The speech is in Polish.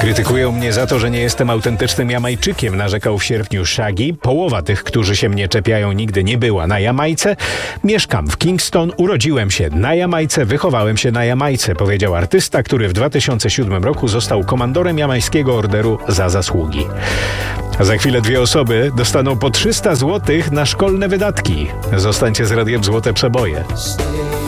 Krytykują mnie za to, że nie jestem autentycznym Jamajczykiem, narzekał w sierpniu Shaggy. Połowa tych, którzy się mnie czepiają, nigdy nie była na Jamajce. Mieszkam w Kingston, urodziłem się na Jamajce, wychowałem się na Jamajce, powiedział artysta, który w 2007 roku został komandorem Jamajskiego Orderu za zasługi. A za chwilę 2 osoby dostaną po 300 zł na szkolne wydatki. Zostańcie z Radiem Złote Przeboje.